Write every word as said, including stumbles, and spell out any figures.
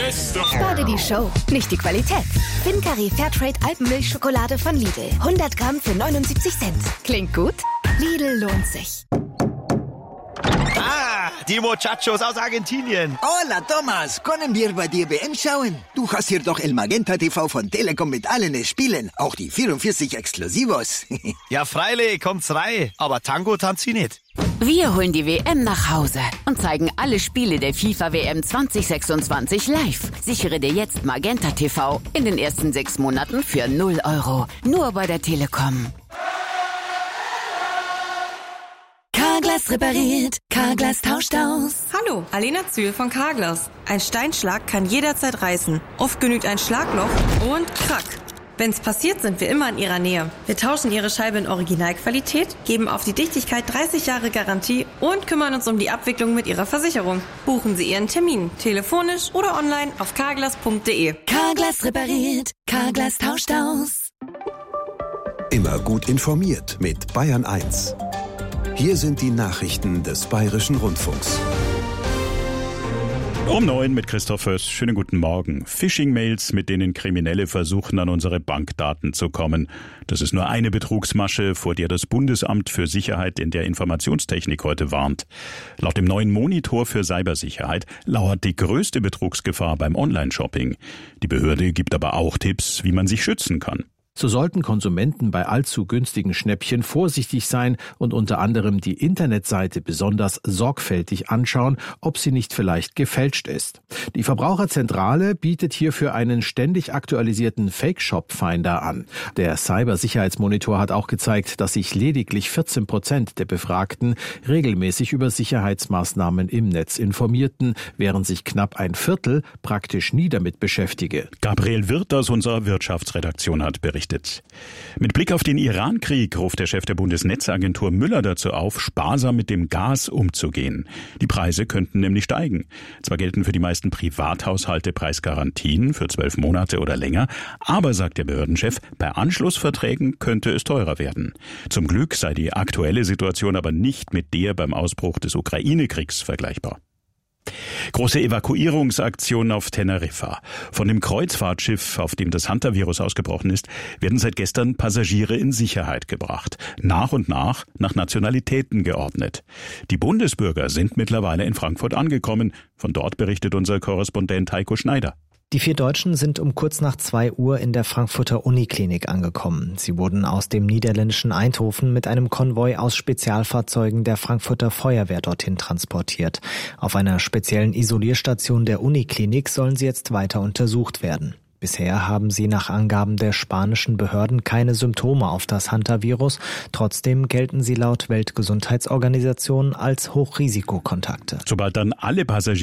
Spare die Show, nicht die Qualität. Fincari Fairtrade Alpenmilchschokolade von Lidl. hundert Gramm für neunundsiebzig Cent. Klingt gut? Lidl lohnt sich. Ah, die Muchachos aus Argentinien. Hola, Thomas. Können wir bei dir W M schauen? Du hast hier doch El Magenta T V von Telekom mit allen Spielen. Auch die vierundvierzig Exklusivos. Ja, freilich, kommt's rein. Aber Tango tanzt sie nicht. Wir holen die W M nach Hause und zeigen alle Spiele der FIFA W M zwanzig sechsundzwanzig live. Sichere dir jetzt Magenta T V in den ersten sechs Monaten für null Euro. Nur bei der Telekom. Carglass repariert, Carglass tauscht aus. Hallo, Alena Zühl von Carglass. Ein Steinschlag kann jederzeit reißen. Oft genügt ein Schlagloch und krack. Wenn's passiert, sind wir immer in Ihrer Nähe. Wir tauschen Ihre Scheibe in Originalqualität, geben auf die Dichtigkeit dreißig Jahre Garantie und kümmern uns um die Abwicklung mit Ihrer Versicherung. Buchen Sie Ihren Termin, telefonisch oder online auf carglass punkt de. Carglass repariert, Carglass tauscht aus. Immer gut informiert mit Bayern eins. Hier sind die Nachrichten des Bayerischen Rundfunks. Um neun mit Christoph Föß. Schönen guten Morgen. Phishing-Mails, mit denen Kriminelle versuchen, an unsere Bankdaten zu kommen. Das ist nur eine Betrugsmasche, vor der das Bundesamt für Sicherheit in der Informationstechnik heute warnt. Laut dem neuen Monitor für Cybersicherheit lauert die größte Betrugsgefahr beim Online-Shopping. Die Behörde gibt aber auch Tipps, wie man sich schützen kann. So sollten Konsumenten bei allzu günstigen Schnäppchen vorsichtig sein und unter anderem die Internetseite besonders sorgfältig anschauen, ob sie nicht vielleicht gefälscht ist. Die Verbraucherzentrale bietet hierfür einen ständig aktualisierten Fake-Shop-Finder an. Der Cybersicherheitsmonitor hat auch gezeigt, dass sich lediglich vierzehn Prozent der Befragten regelmäßig über Sicherheitsmaßnahmen im Netz informierten, während sich knapp ein Viertel praktisch nie damit beschäftige. Gabriel Wirth aus unserer Wirtschaftsredaktion hat berichtet. Mit Blick auf den Iran-Krieg ruft der Chef der Bundesnetzagentur Müller dazu auf, sparsam mit dem Gas umzugehen. Die Preise könnten nämlich steigen. Zwar gelten für die meisten Privathaushalte Preisgarantien für zwölf Monate oder länger, aber, sagt der Behördenchef, bei Anschlussverträgen könnte es teurer werden. Zum Glück sei die aktuelle Situation aber nicht mit der beim Ausbruch des Ukraine-Kriegs vergleichbar. Große Evakuierungsaktion auf Teneriffa. Von dem Kreuzfahrtschiff, auf dem das Hantavirus ausgebrochen ist, werden seit gestern Passagiere in Sicherheit gebracht. Nach und nach nach Nationalitäten geordnet. Die Bundesbürger sind mittlerweile in Frankfurt angekommen. Von dort berichtet unser Korrespondent Heiko Schneider. Die vier Deutschen sind um kurz nach zwei Uhr in der Frankfurter Uniklinik angekommen. Sie wurden aus dem niederländischen Eindhoven mit einem Konvoi aus Spezialfahrzeugen der Frankfurter Feuerwehr dorthin transportiert. Auf einer speziellen Isolierstation der Uniklinik sollen sie jetzt weiter untersucht werden. Bisher haben sie nach Angaben der spanischen Behörden keine Symptome auf das Hantavirus. Trotzdem gelten sie laut Weltgesundheitsorganisation als Hochrisikokontakte. Sobald dann alle Passagiere